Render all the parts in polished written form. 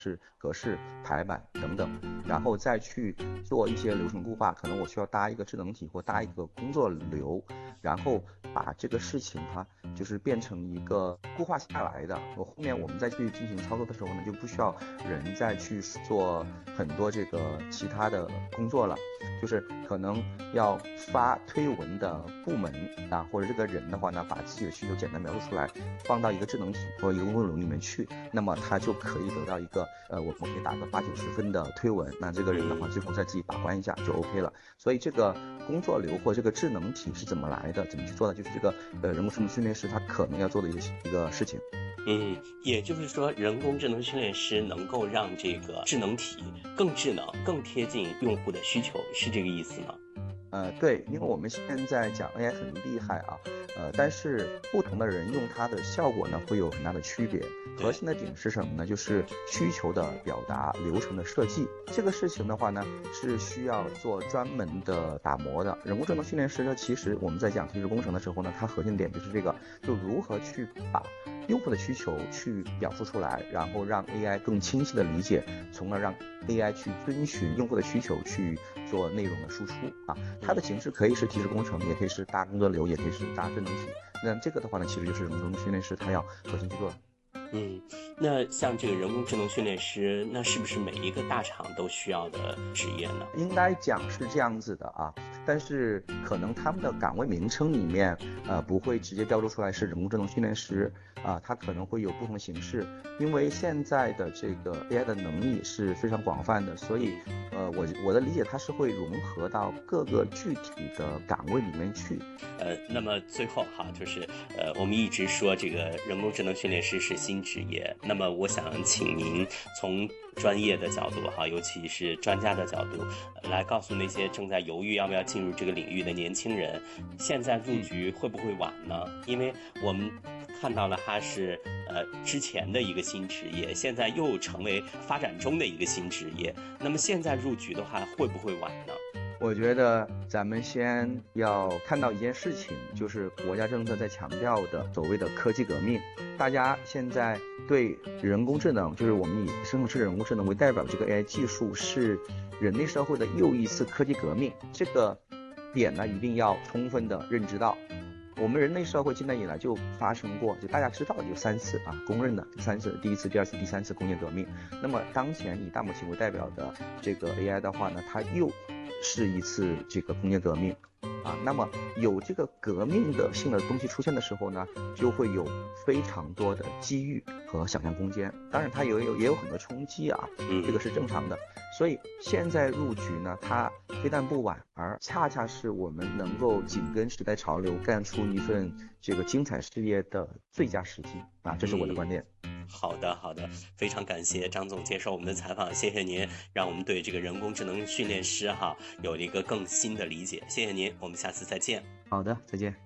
是格式、排版等等，然后再去做一些流程固化，可能我需要搭一个智能体或搭一个工作流，然后把这个事情就是变成一个固化下来的。后面我们再去进行操作的时候呢，就不需要人再去做很多这个其他的工作了，就是可能要发推文的部门或者这个人的话呢，把自己的需求简单描述出来，放到一个智能体或一个工作流里面去，那么他就可以得到一个我可以打个80-90分的推文，那这个人的话最后再自己把关一下就 OK 了。所以这个工作流或这个智能体是怎么来的，怎么去做的，就是这个人工智能训练师他可能要做的一个事情。 也就是说，人工智能训练师能够让这个智能体更智能、更贴近用户的需求，是这个意思吗？ 对，因为我们现在讲 AI 很厉害但是不同的人用它的效果呢会有很大的区别。核心的点是什么呢？就是需求的表达、流程的设计。这个事情的话呢，是需要做专门的打磨的。人工智能训练师呢，其实我们在讲提示工程的时候呢，它核心点就是这个，就如何去把用户的需求去表述出来，然后让 AI 更清晰的理解，从而让 AI 去遵循用户的需求去做内容的输出它的形式可以是提示工程，也可以是搭工作流，也可以是搭智能体。那这个的话呢，其实就是人工智能训练师他要核心去做的。 那像这个人工智能训练师，那是不是每一个大厂都需要的职业呢？ 应该讲是这样子的但是可能他们的岗位名称里面不会直接标注出来是人工智能训练师它可能会有不同的形式，因为现在的这个 AI 的能力是非常广泛的，所以我的理解它是会融合到各个具体的岗位里面去。 那么最后就是我们一直说这个人工智能训练师是新职业，那么我想请您从专业的角度尤其是专家的角度来告诉那些正在犹豫要不要进入这个领域的年轻人，现在入局会不会晚呢？因为我们看到了它是之前的一个新职业，现在又成为发展中的一个新职业，那么现在入局的话会不会晚呢？ 我觉得咱们先要看到一件事情，就是国家政策在强调的所谓的科技革命。大家现在对人工智能，就是我们以生成式人工智能为代表的这个 AI 技术是人类社会的又一次科技革命，这个点呢一定要充分的认知到。我们人类社会近代以来就发生过，就大家知道的有3次公认的3次，第1次、第2次、第3次工业革命。那么当前以大模型为代表的这个 AI 的话呢，它又是一次这个工业革命那么有这个革命的性的东西出现的时候呢，就会有非常多的机遇和想象空间。当然它也有很多冲击这个是正常的。所以现在入局呢，它非但不晚，而恰恰是我们能够紧跟时代潮流，干出一份这个精彩事业的最佳时机这是我的观点。 好的，非常感谢张总接受我们的采访，谢谢您，让我们对这个人工智能训练师有一个更新的理解，谢谢您，我们下次再见。 好的，再见。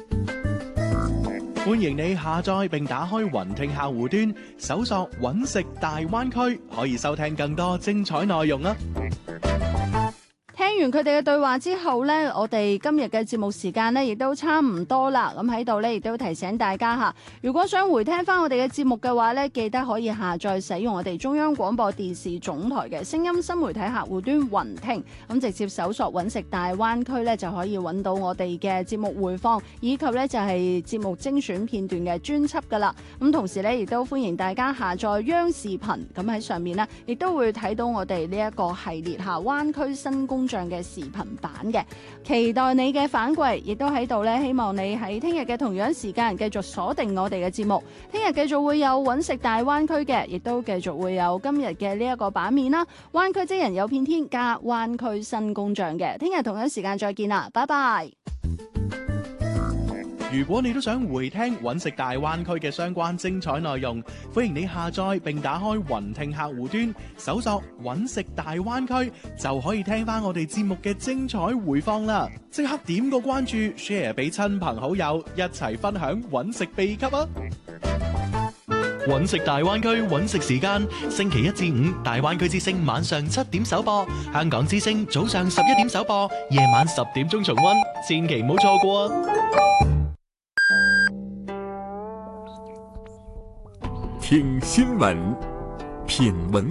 歡迎你下載並打開雲聽客戶端，搜索揾食大灣區，可以收聽更多精彩內容啊！ 聽完佢哋嘅對話之後呢，我哋今日嘅節目時間呢亦都差唔多啦。咁喺度呢亦都提醒大家吓，如果想回聽翻我哋嘅節目嘅話呢，記得可以下載使用我哋中央廣播電視總台嘅聲音新媒體客戶端雲聽，咁直接搜索揾食大灣區呢，就可以揾到我哋嘅節目回放，以及呢就係節目精選片段嘅專輯噶啦。咁同時呢，亦都歡迎大家下載央視頻，咁喺上面呢，亦都會睇到我哋呢一個系列下灣區新工匠嘅視頻版嘅，期待你嘅反饋，亦都喺度呢，希望你喺聽日嘅同樣時間繼續鎖定我哋嘅節目。聽日繼續會有揾食大灣區嘅，亦都繼續會有今日嘅呢一個版面啦。灣區職人有片天加灣區新工匠嘅，聽日同樣時間再見啦，拜拜。 如果你都想回聽揾食大灣區嘅相關精彩內容，歡迎你下載並打開雲聽客戶端，搜索揾食大灣區，就可以聽翻我哋節目嘅精彩回放啦！即刻點個關注 ，share 俾親朋好友，一齊分享揾食秘笈啊！揾食大灣區揾食時間，星期1至5大灣區之聲晚上7點首播，香港之聲早上11點首播，夜晚10點鐘重溫，千祈唔好錯過啊！ 聽新聞， 品文